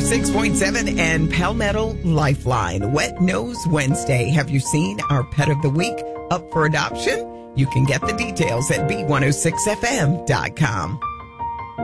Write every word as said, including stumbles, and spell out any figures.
six point seven and Palmetto Lifeline. Wet Nose Wednesday. Have you seen our pet of the week up for adoption? You can get the details at B one oh six F M dot com.